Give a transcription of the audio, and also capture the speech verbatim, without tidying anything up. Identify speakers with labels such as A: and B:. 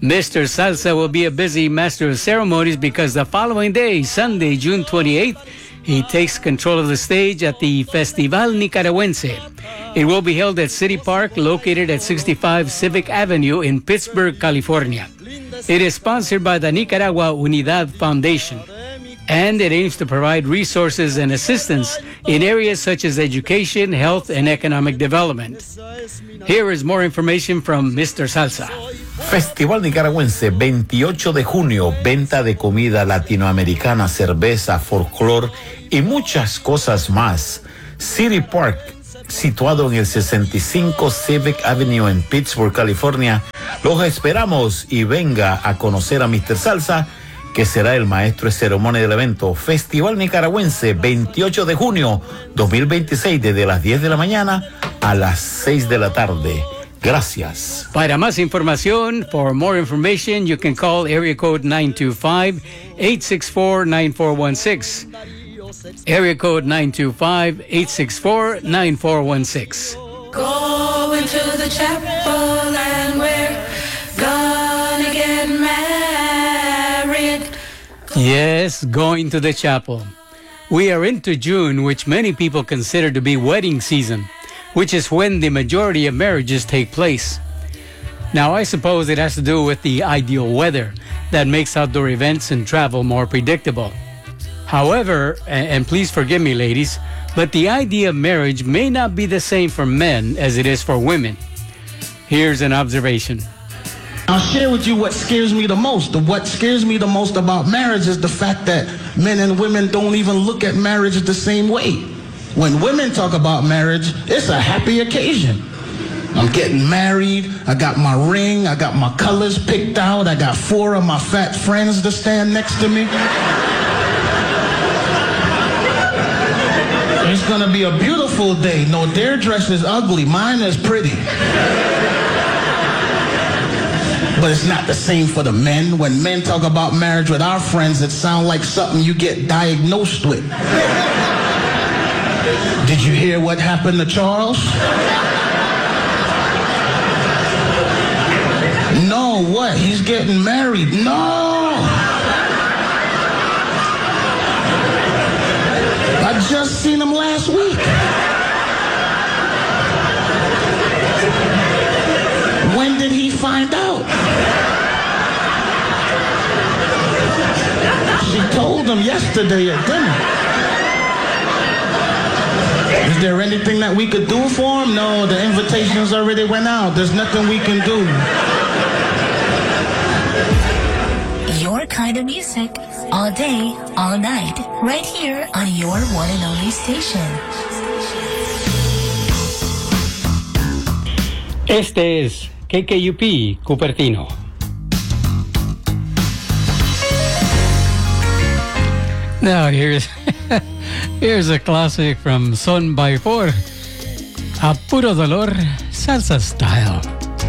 A: Mister Salsa will be a busy master of ceremonies because the following day, Sunday, June twenty-eighth, he takes control of the stage at the Festival Nicaragüense. It will be held at City Park, located at sixty-five Civic Avenue in Pittsburgh, California. It is sponsored by the Nicaragua Unidad Foundation, and it aims to provide resources and assistance in areas such as education, health, and economic development. Here is more information from Mister Salsa.
B: Festival Nicaragüense, veintiocho de junio, venta de comida latinoamericana, cerveza, folclor y muchas cosas más. City Park, situado en el sesenta y cinco Civic Avenue en Pittsburgh, California. Los esperamos y venga a conocer a Mister Salsa, que será el maestro de ceremonia del evento. Festival Nicaragüense, veintiocho de junio dos mil veintiséis, desde las diez de la mañana a las seis de la tarde. Gracias.
A: Para más información, for more information, you can call area code nine two five, eight six four, nine four one six. Area code nine two five, eight six four, nine four one six.
C: Going to the chapel and we're gonna get married.
A: Yes, going to the chapel. We are into June, which many people consider to be wedding season, which is when the majority of marriages take place. Now, I suppose it has to do with the ideal weather that makes outdoor events and travel more predictable. However, and please forgive me, ladies, but the idea of marriage may not be the same for men as it is for women. Here's an observation.
D: I'll share with you what scares me the most. What scares me the most about marriage is the fact that men and women don't even look at marriage the same way. When women talk about marriage, it's a happy occasion. I'm getting married, I got my ring, I got my colors picked out, I got four of my fat friends to stand next to me. It's gonna be a beautiful day. No, their dress is ugly, mine is pretty. But it's not the same for the men. When men talk about marriage with our friends, it sounds like something you get diagnosed with. Did you hear what happened to Charles? No, what? He's getting married. No! I just seen him last week. When did he find out? She told him yesterday at dinner. Is there anything that we could do for him? No, the invitations already went out. There's nothing we can do.
E: Your kind of music, all day, all night, right here on your one and only station.
A: Este es K K U P Cupertino. Now here's here's a classic from Son by Four, A Puro Dolor, Salsa Style.